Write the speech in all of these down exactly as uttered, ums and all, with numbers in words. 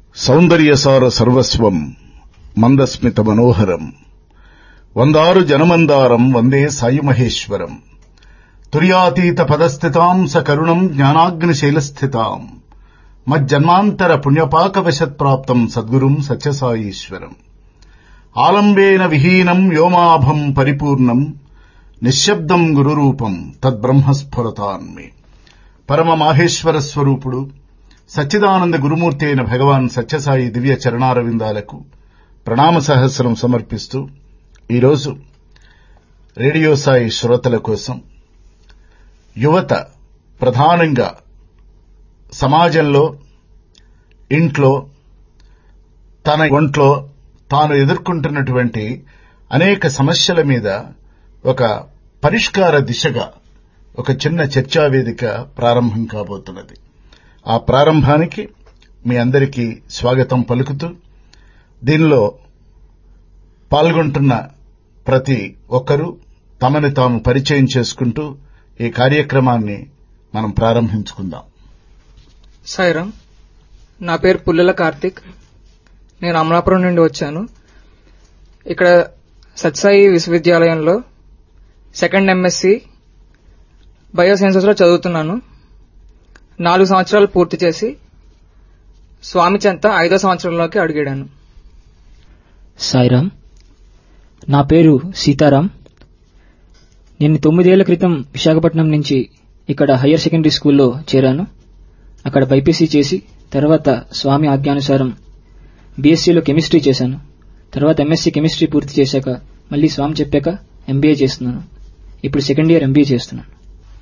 సౌందర్యసార సర్వస్వం మందస్మిత మనోహరం వందారు జనమందారం వందే సాయి మహేశ్వరం తుర్యాతీత పదస్థితాం సకరుణం జ్ఞానాగ్నిశైలస్థితాం మజ్జన్మాంతర పుణ్యపాకవశత్ప్రాప్తం సద్గురుం సత్యసాయీశ్వరం ఆలంబేన విహీనం వ్యోమాభం పరిపూర్ణం నిశ్శబ్దం గురురూపం తద్బ్రహ్మస్ఫురతాన్మే పరమ మాహేశ్వర స్వరూపుడు సచ్చిదానంద గురుమూర్తి అయిన భగవాన్ సత్యసాయి దివ్య చరణారవిందాలకు ప్రణామ సహస్రం సమర్పిస్తూ ఈరోజు రేడియో సాయి శ్రోతల కోసం యువత ప్రధానంగా సమాజంలో ఇంట్లో తన ఒంట్లో తాను ఎదుర్కొంటున్నటువంటి అనేక సమస్యల మీద ఒక పరిష్కార దిశగా ఒక చిన్న చర్చావేదిక ప్రారంభం కాబోతున్నది. ఆ ప్రారంభానికి మీ అందరికీ స్వాగతం పలుకుతూ దీనిలో పాల్గొంటున్న ప్రతి ఒక్కరూ తమని తాము పరిచయం చేసుకుంటూ ఈ కార్యక్రమాన్ని మనం ప్రారంభించుకుందాం. సాయిరామ్, నా పేరు పుల్లెల కార్తిక్. నేను అమలాపురం నుండి వచ్చాను. ఇక్కడ సత్సాయి విశ్వవిద్యాలయంలో సెకండ్ ఎంఎస్సి బయోసైన్సెస్ లో చదువుతున్నాను. నాలుగు సంవత్సరాలు పూర్తి చేసి స్వామి చెంత ఐదో సంవత్సరంలోకి అడిగాను. సాయిరామ్, నా పేరు సీతారాం. నేను తొమ్మిదేళ్ల క్రితం విశాఖపట్నం నుంచి ఇక్కడ హయ్యర్ సెకండరీ స్కూల్లో చేరాను. అక్కడ బైపీసీ చేసి తర్వాత స్వామి ఆజ్ఞానుసారం బీఎస్సీలో కెమిస్ట్రీ చేశాను. తర్వాత ఎంఎస్సీ కెమిస్ట్రీ పూర్తి చేశాక మళ్లీ స్వామి చెప్పాక ఎంబీఏ చేస్తున్నాను. ఇప్పుడు సెకండ్ ఇయర్ ఎంబీఏ చేస్తున్నాను.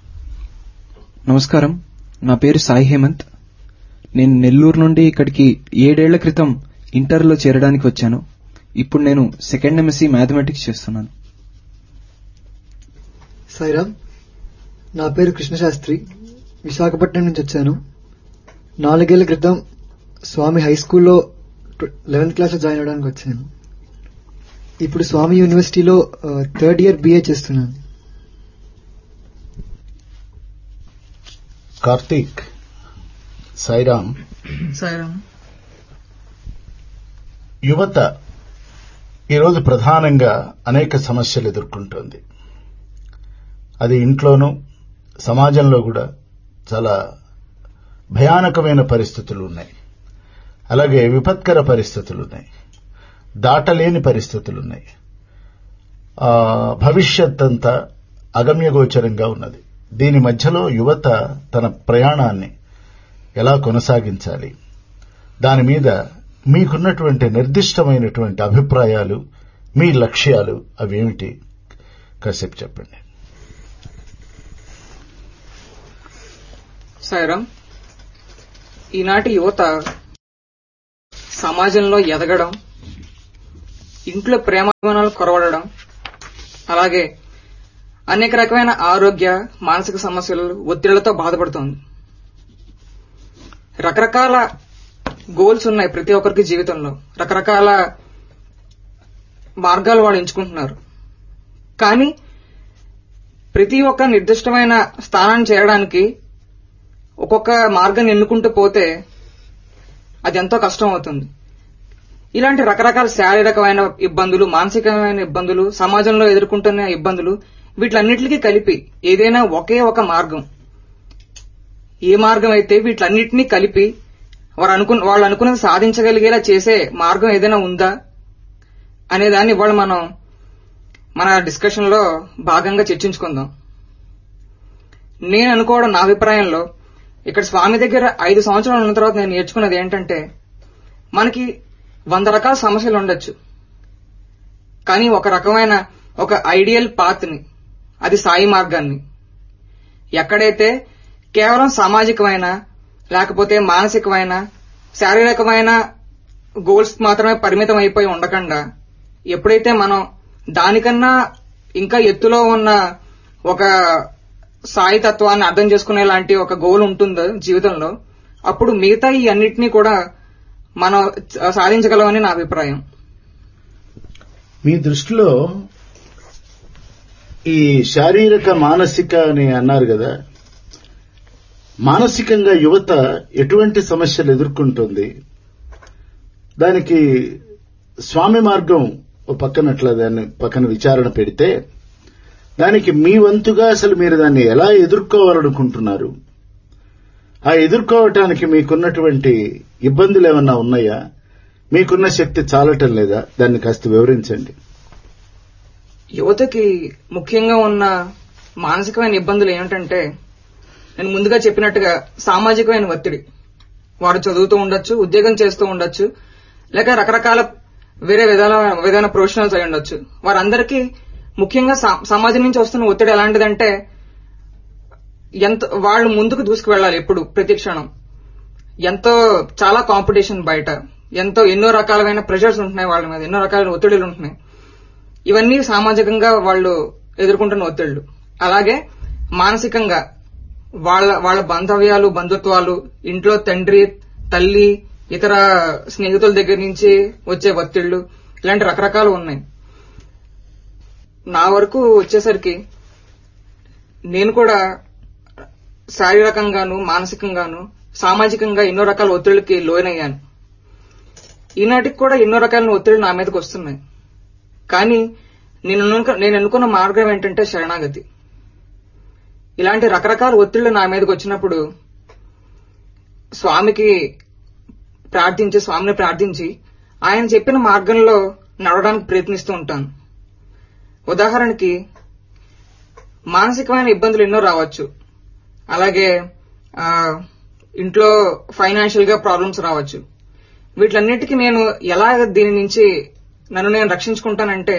నమస్కారం, నా పేరు సాయి హేమంత్. నేను నెల్లూరు నుండి ఇక్కడికి ఏడేళ్ల క్రితం ఇంటర్లో చేరడానికి వచ్చాను. ఇప్పుడు నేను సెకండ్ ఎంఎస్సీ మ్యాథమెటిక్స్ చేస్తున్నాను. సాయిరామ్, నా పేరు కృష్ణశాస్త్రి. విశాఖపట్నం నుంచి వచ్చాను. నాలుగేళ్ల క్రితం స్వామి హై స్కూల్లో లెవెన్త్ క్లాస్ లో జాయిన్ అవడానికి వచ్చాను. ఇప్పుడు స్వామి యూనివర్సిటీలో థర్డ్ ఇయర్ బీఏ చేస్తున్నాను. కార్తీక్, సాయిరామ్. సాయిరామ్, యువత ఈరోజు ప్రధానంగా అనేక సమస్యలు ఎదుర్కొంటోంది. అది ఇంట్లోనూ సమాజంలో కూడా చాలా భయానకమైన పరిస్థితులు ఉన్నాయి. అలాగే విపత్కర పరిస్థితులున్నాయి, దాటలేని పరిస్థితులున్నాయి. భవిష్యత్ అంతా అగమ్యగోచరంగా ఉన్నది. దీని మధ్యలో యువత తన ప్రయాణాన్ని ఎలా కొనసాగించాలి, దాని మీద మీకున్నటువంటి నిర్దిష్టమైనటువంటి అభిప్రాయాలు, మీ లక్ష్యాలు అవేమిటి కాసేపు చెప్పండి. సాయిరామ్, ఈనాటి యువత సమాజంలో ఎదగడం, ఇంట్లో ప్రేమాభిమానాలు కొరవడడం, అలాగే అనేక రకమైన ఆరోగ్య మానసిక సమస్యలు, ఒత్తిళ్లతో బాధపడుతోంది. రకరకాల గోల్స్ ఉన్నాయి ప్రతి ఒక్కరికి జీవితంలో. రకరకాల మార్గాలు వాళ్ళు ఎంచుకుంటున్నారు. కానీ ప్రతి ఒక్క నిర్దిష్టమైన స్థానాన్ని చేరడానికి ఒక్కొక్క మార్గాన్ని ఎన్నుకుంటూ పోతే అది ఎంతో కష్టం అవుతుంది. ఇలాంటి రకరకాల శారీరకమైన ఇబ్బందులు, మానసికమైన ఇబ్బందులు, సమాజంలో ఎదుర్కొంటున్న ఇబ్బందులు, వీటిలన్నిటికీ కలిపి ఏదైనా ఒకే ఒక మార్గం, ఏ మార్గం అయితే వీటిలన్నిటినీ కలిపి వారు అనుకున్న వాళ్ళు అనుకున్నది సాధించగలిగేలా చేసే మార్గం ఏదైనా ఉందా అనే దాన్ని ఇవాళ మనం మన డిస్కషన్ లో భాగంగా చర్చించుకుందాం. నేను అనుకోవడం, నా అభిప్రాయంలో ఇక్కడ స్వామి దగ్గర ఐదు సంవత్సరాలు ఉన్న తర్వాత నేను నేర్చుకున్నది ఏంటంటే, మనకి వంద రకాల సమస్యలు ఉండొచ్చు, కానీ ఒక రకమైన ఒక ఐడియల్ పాత్ ని, అది సాయి మార్గాన్ని, ఎక్కడైతే కేవలం సామాజికమైన లేకపోతే మానసికమైన శారీరకమైన గోల్స్ మాత్రమే పరిమితం అయిపోయి ఉండకుండా, ఎప్పుడైతే మనం దానికన్నా ఇంకా ఎత్తులో ఉన్న ఒక సాయి తత్వాన్ని అర్థం చేసుకునే లాంటి ఒక గోల్ ఉంటుందో జీవితంలో, అప్పుడు మిగతా ఈ అన్నిటినీ కూడా మనం సాధించగలమని నా అభిప్రాయం. మీ దృష్టిలో ఈ శారీరక మానసిక అని అన్నారు కదా, మానసికంగా యువత ఎటువంటి సమస్యలు ఎదుర్కొంటుంది? దానికి స్వామి మార్గం ఓ పక్కనట్లా దాన్ని పక్కన విచారణ పెడితే దానికి మీ వంతుగా అసలు మీరు దాన్ని ఎలా ఎదుర్కోవాలనుకుంటున్నారు, ఆ ఎదుర్కోవటానికి మీకున్నటువంటి ఇబ్బందులు ఏమన్నా ఉన్నాయా, మీకున్న శక్తి చాలటం లేదా, దాన్ని కాస్త వివరించండి. యువతకి ముఖ్యంగా ఉన్న మానసికమైన ఇబ్బందులు ఏమిటంటే, నేను ముందుగా చెప్పినట్టుగా సామాజికమైన ఒత్తిడి. వాడు చదువుతూ ఉండొచ్చు, ఉద్యోగం చేస్తూ ఉండొచ్చు, లేక రకరకాల వేరే విధాల విధాన ప్రొఫెషనల్స్ అయి ఉండొచ్చు. వారందరికీ ముఖ్యంగా సమాజం నుంచి వస్తున్న ఒత్తిడి ఎలాంటిదంటే, ఎంత వాళ్ళు ముందుకు దూసుకు వెళ్లాలి ఎప్పుడు ప్రతి క్షణం. ఎంతో చాలా కాంపిటీషన్ బయట, ఎంతో ఎన్నో రకాలైన ప్రెషర్స్ ఉంటున్నాయి వాళ్ళ మీద, ఎన్నో రకాలైన ఒత్తిడిలు ఉంటున్నాయి. ఇవన్నీ సామాజికంగా వాళ్ళు ఎదుర్కొంటున్న ఒత్తిళ్లు. అలాగే మానసికంగా వాళ్ళ వాళ్ళ బాంధవ్యాలు, బంధుత్వాలు, ఇంట్లో తండ్రి, తల్లి, ఇతర స్నేహితుల దగ్గర నుంచి వచ్చే ఒత్తిళ్లు, ఇలాంటి రకరకాలు ఉన్నాయి. నా వరకు వచ్చేసరికి నేను కూడా శారీరకంగాను, మానసికంగాను, సామాజికంగా ఎన్నో రకాల ఒత్తిళ్లకి లోనయ్యాను. ఈనాటికి కూడా ఎన్నో రకాల ఒత్తిళ్లు నా మీదకి వస్తున్నాయి. కానీ నేను నేను ఎన్నుకున్న మార్గం ఏంటంటే శరణాగతి. ఇలాంటి రకరకాల ఒత్తిళ్లు నా మీదకి వచ్చినప్పుడు స్వామికి ప్రార్థించి స్వామిని ప్రార్థించి ఆయన చెప్పిన మార్గంలో నడవడానికి ప్రయత్నిస్తూ ఉంటాను. ఉదాహరణకి మానసికమైన ఇబ్బందులు ఎన్నో రావచ్చు, అలాగే ఇంట్లో ఫైనాన్షియల్ గా ప్రాబ్లమ్స్ రావచ్చు. వీటిలన్నిటికీ నేను ఎలా దీని నుంచి నన్ను నేను రక్షించుకుంటానంటే,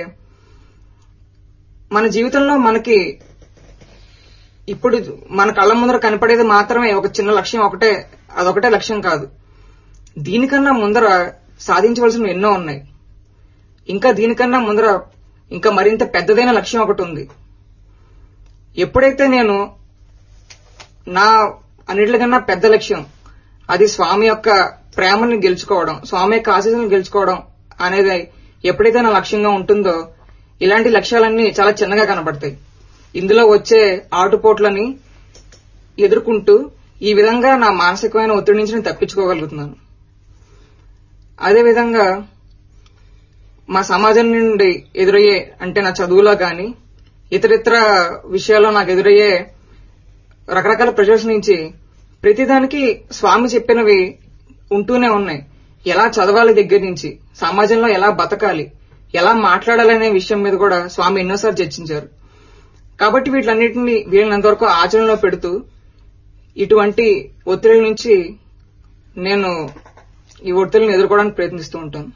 మన జీవితంలో మనకి ఇప్పుడు మన కళ్ళ ముందర కనపడేది మాత్రమే ఒక చిన్న లక్ష్యం, ఒకటే అదొకటే లక్ష్యం కాదు. దీనికన్నా ముందర సాధించవలసినవి ఎన్నో ఉన్నాయి. ఇంకా దీనికన్నా ముందర ఇంకా మరింత పెద్దదైన లక్ష్యం ఒకటి ఉంది. ఎప్పుడైతే నేను నా అన్నిటికన్నా పెద్ద లక్ష్యం అది స్వామి యొక్క ప్రేమని గెలుచుకోవడం, స్వామి యొక్క ఆశీస్సులను గెలుచుకోవడం అనేది ఎప్పుడైతే నా లక్ష్యంగా ఉంటుందో, ఇలాంటి లక్ష్యాలన్నీ చాలా చిన్నగా కనబడతాయి. ఇందులో వచ్చే ఆటుపోట్లని ఎదుర్కొంటూ ఈ విధంగా నా మానసికమైన ఒత్తిడి నుంచి నేను తప్పించుకోగలుగుతున్నాను. అదేవిధంగా మా సమాజం నుండి ఎదురయ్యే, అంటే నా చదువులో గాని ఇతరితర విషయాల్లో నాకు ఎదురయ్యే రకరకాల ప్రెషర్స్ నుంచి ప్రతిదానికి స్వామి చెప్పినవి ఉంటూనే ఉన్నాయి. ఎలా చదవాలి దగ్గర నుంచి సమాజంలో ఎలా బతకాలి, ఎలా మాట్లాడాలనే విషయం మీద కూడా స్వామి ఎన్నోసార్లు చర్చించారు. కాబట్టి వీటిలన్నింటినీ వీళ్ళంతవరకు ఆచరణలో పెడుతూ ఇటువంటి ఒత్తిడి నుంచి నేను ఈ ఒత్తిడిని ఎదుర్కోవడానికి ప్రయత్నిస్తూ ఉంటాను.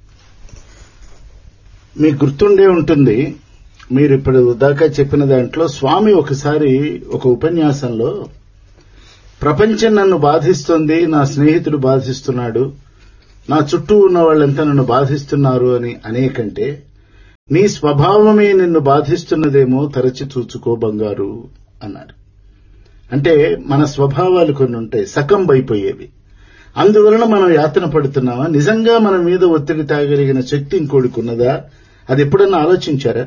మీకు గుర్తుండే ఉంటుంది, మీరు ఇప్పుడు దాకా చెప్పిన దాంట్లో స్వామి ఒకసారి ఒక ఉపన్యాసంలో ప్రపంచం నన్ను బాధిస్తుంది, నా స్నేహితుడు బాధిస్తున్నాడు, నా చుట్టూ ఉన్న వాళ్ళంతా నన్ను బాధిస్తున్నారు అని అనేకంటే, నీ స్వభావమే నిన్ను బాధిస్తున్నదేమో తరచి చూచుకో బంగారు అన్నారు. అంటే మన స్వభావాలు కొన్ని ఉంటాయి, సకంబైపోయేవి. అందువలన మనం యాతన పడుతున్నామా? నిజంగా మన మీద ఒత్తిడి తాగలిగిన శక్తి ఇంకోడికి ఉన్నదా? అది ఎప్పుడన్నా ఆలోచించారా?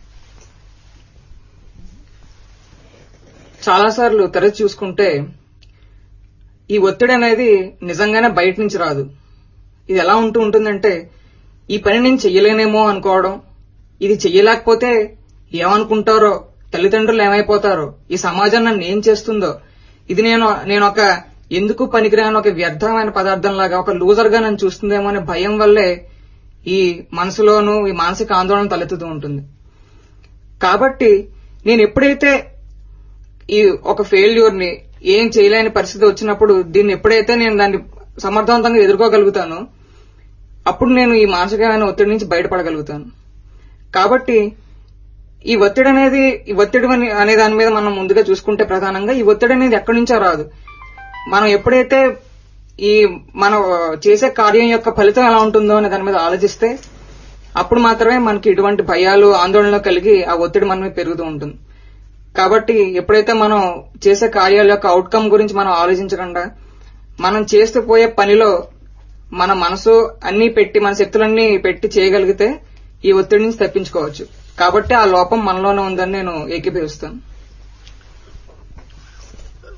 చాలాసార్లు తరచి చూసుకుంటే ఈ ఒత్తిడి అనేది నిజంగానే బయట నుంచి రాదు. ఇది ఎలా ఉంటూ ఉంటుందంటే, ఈ పని నేను చెయ్యలేనేమో అనుకోవడం, ఇది చెయ్యలేకపోతే ఏమనుకుంటారో, తల్లిదండ్రులు ఏమైపోతారో, ఈ సమాజం నన్ను ఏం చేస్తుందో, ఇది నేను నేను ఒక ఎందుకు పనికిరాని ఒక వ్యర్థమైన పదార్థంలాగా, ఒక లూజర్ గా నన్ను చూస్తుందేమో అనే భయం వల్లే ఈ మనసులోనూ ఈ మానసిక ఆందోళన తలెత్తుతూ ఉంటుంది. కాబట్టి నేను ఎప్పుడైతే ఈ ఒక ఫెయిల్యూర్ ని, ఏం చేయలేని పరిస్థితి వచ్చినప్పుడు దీన్ని ఎప్పుడైతే నేను దాన్ని సమర్థవంతంగా ఎదుర్కోగలుగుతానో అప్పుడు నేను ఈ మానసికమైన ఒత్తిడి నుంచి బయటపడగలుగుతాను. కాబట్టి ఈ ఒత్తిడి అనేది ఈ ఒత్తిడి అనే దాని మీద మనం ముందుగా చూసుకుంటే ప్రధానంగా ఈ ఒత్తిడి అనేది ఎక్కడి నుంచో రాదు. మనం ఎప్పుడైతే ఈ మనం చేసే కార్యం యొక్క ఫలితం ఎలా ఉంటుందో అనే దాని మీద ఆలోచిస్తే అప్పుడు మాత్రమే మనకి ఇటువంటి భయాలు, ఆందోళనలు కలిగి ఆ ఒత్తిడి మన మీద పెరుగుతూ ఉంటుంది. కాబట్టి ఎప్పుడైతే మనం చేసే కార్యాల యొక్క అవుట్కమ్ గురించి మనం ఆలోచించకుండా మనం చేస్తూ పోయే పనిలో మన మనసు అన్ని పెట్టి, మన శక్తులన్నీ పెట్టి చేయగలిగితే ఈ ఒత్తిడి నుంచి తప్పించుకోవచ్చు. కాబట్టి ఆ లోపం మనలోనే ఉందని నేను ఏకీభవిస్తాను.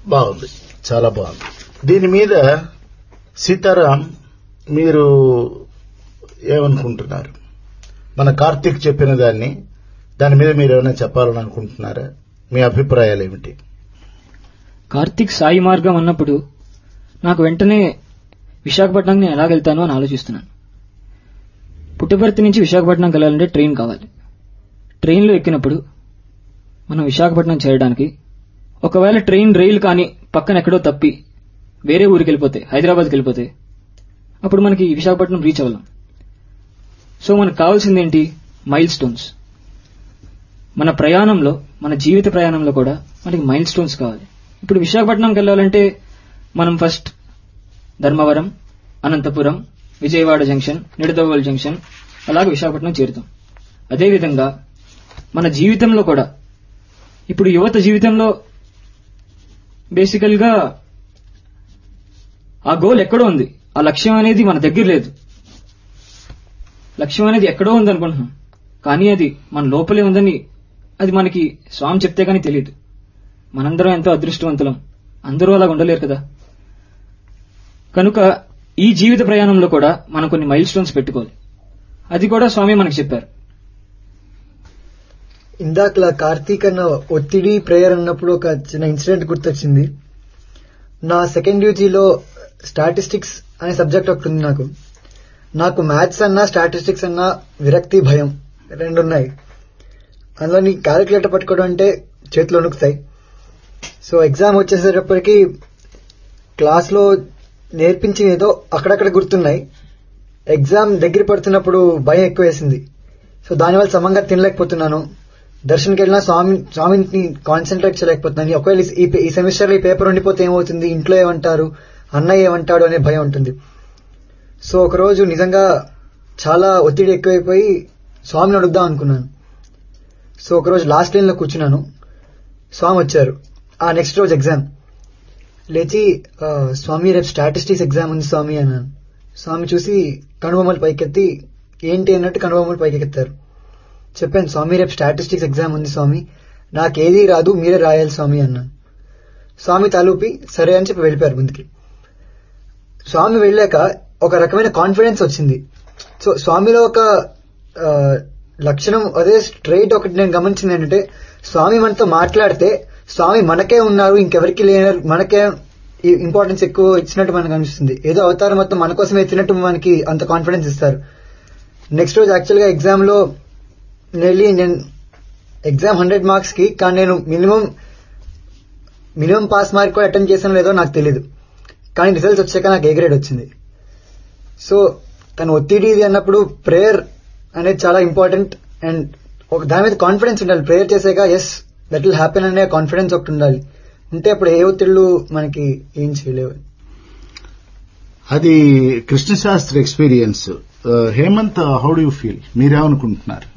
బాగుంది, చాలా బాగుంది. దీని మీద సీతారాం, మీరు ఏమనుకుంటున్నారు? మన కార్తీక్ చెప్పిన దాన్ని దాని మీద మీరు ఏమైనా చెప్పాలని అనుకుంటున్నారా? మీ అభిప్రాయాలు ఏమిటి? కార్తీక్ సాయి మార్గం అన్నప్పుడు నాకు వెంటనే విశాఖపట్నం నేను ఎలా వెళ్తాను అని ఆలోచిస్తున్నాను. పుట్టపర్తి నుంచి విశాఖపట్నం వెళ్ళాలంటే ట్రైన్ కావాలి. ట్రైన్లో ఎక్కినప్పుడు మనం విశాఖపట్నం చేరడానికి ఒకవేళ ట్రైన్ రైలు కానీ పక్కన ఎక్కడో తప్పి వేరే ఊరికి వెళ్ళిపోతే, హైదరాబాద్కి వెళ్ళిపోతే అప్పుడు మనకి విశాఖపట్నం రీచ్ అవ్వలేం. సో మనకు కావాల్సిందేంటి? Mile stones. మన ప్రయాణంలో, మన జీవిత ప్రయాణంలో కూడా మనకి మైల్ స్టోన్స్ కావాలి. ఇప్పుడు విశాఖపట్నంకి వెళ్ళాలంటే మనం first Dharmavaram, Anantapuram, Vijayawada junction, Nidadavolu junction, అలాగే విశాఖపట్నం చేరుతాం. అదేవిధంగా మన జీవితంలో కూడా ఇప్పుడు యువత జీవితంలో బేసికల్ గా ఆ గోల్ ఎక్కడో ఉంది, ఆ లక్ష్యం అనేది మన దగ్గర లేదు. లక్ష్యం అనేది ఎక్కడో ఉంది అనుకుంటున్నాం, కానీ అది మన లోపలే ఉందని అది మనకి స్వామి చెప్తే గానీ తెలియదు. మనందరం ఎంతో అదృష్టవంతులం, అందరూ అలా ఉండలేరు కదా. కనుక ఈ జీవిత ప్రయాణంలో కూడా మనం కొన్ని మైల్ స్టోన్స్ పెట్టుకోవాలి. అది కూడా స్వామి మనకు చెప్పారు. ఇందాకలా కార్తీక్ అన్న ఒత్తిడి ప్రేయర్ అన్నప్పుడు ఒక చిన్న ఇన్సిడెంట్ గుర్తొచ్చింది. నా సెకండ్ యూజీలో స్టాటిస్టిక్స్ అనే సబ్జెక్ట్ ఒకటి ఉంది. నాకు నాకు మ్యాథ్స్ అన్నా స్టాటిస్టిక్స్ అన్నా విరక్తి, భయం రెండున్నాయి. అందులో నీ క్యాలిక్యులేటర్ పట్టుకోవడం అంటే చేతులు వణుకుతాయి. సో ఎగ్జామ్ వచ్చేసేటప్పటికి క్లాస్లో నేర్పించిన ఏదో అక్కడక్కడ గుర్తున్నాయి, ఎగ్జామ్ దగ్గర పడుతున్నప్పుడు భయం ఎక్కువ వేసింది. సో దానివల్ల సమంగా తినలేకపోతున్నాను. దర్శన్కి వెళ్ళినా స్వామి స్వామిని కాన్సన్ట్రేట్ చేయలేకపోతున్నాను. ఒకవేళ ఈ సెమిస్టర్లో ఈ పేపర్ ఉండిపోతే ఏమవుతుంది, ఇంట్లో ఏమంటారు, అన్నయ్య ఏమంటాడు అనే భయం ఉంటుంది. సో ఒకరోజు నిజంగా చాలా ఒత్తిడి ఎక్కువైపోయి స్వామిని అడుగుదాం అనుకున్నాను. సో ఒకరోజు లాస్ట్ లైన్ లో కూర్చున్నాను, స్వామి వచ్చారు. ఆ నెక్స్ట్ రోజు ఎగ్జామ్. లేచి స్వామి రేపు స్టాటిస్టిక్స్ ఎగ్జామ్ ఉంది స్వామి అన్నాను. స్వామి చూసి కనుబొమ్మలు పైకెత్తి ఏంటి అన్నట్టు కనుబొమ్మలు పైకెత్తారు. చెప్పాను, స్వామి రేపు స్టాటిస్టిక్స్ ఎగ్జామ్ ఉంది స్వామి, నాకేదీ రాదు, మీరే రాయాలి స్వామి అన్నాను. స్వామి తలూపి సరే అని చెప్పి వెళ్ళిపోయారు ముందుకి. స్వామి వెళ్ళాక ఒక రకమైన కాన్ఫిడెన్స్ వచ్చింది. సో స్వామిలో ఒక లక్షణం అదే స్ట్రైట్ ఒకటి నేను గమనించింది ఏంటంటే, స్వామి మనతో మాట్లాడితే స్వామి మనకే ఉన్నారు, ఇంకెవరికి లేనారు, మనకే ఇంపార్టెన్స్ ఎక్కువ ఇచ్చినట్టు మనకు అనిపిస్తుంది. ఏదో అవతారం మొత్తం మన కోసం ఎత్తినట్టు మనకి అంత కాన్ఫిడెన్స్ ఇస్తారు. నెక్స్ట్ రోజు యాక్చువల్ గా ఎగ్జామ్ లో వెళ్ళి నేను ఎగ్జామ్ హండ్రెడ్ మార్క్స్ కి, కానీ నేను మినిమం మినిమం పాస్ మార్క్ కూడా అటెండ్ చేశాను లేదో నాకు తెలియదు, కానీ రిజల్ట్స్ వచ్చాక నాకు ఏ గ్రేడ్ వచ్చింది. సో తన ఒత్తిడి ఇది అన్నప్పుడు ప్రేయర్ అనేది చాలా ఇంపార్టెంట్. అండ్ ఒక దాని మీద కాన్ఫిడెన్స్ ఉండాలి. ప్రేయర్ చేసాక ఎస్ దట్ విల్ హ్యాపెన్ అనే కాన్ఫిడెన్స్ ఒకటి ఉండాలి. ఉంటే అప్పుడు ఏ ఒత్తిళ్లు మనకి ఏం చేయలేవు. అది Krishnasastri experience. Hemant, how do you feel? మీరేమనుకుంటున్నారు?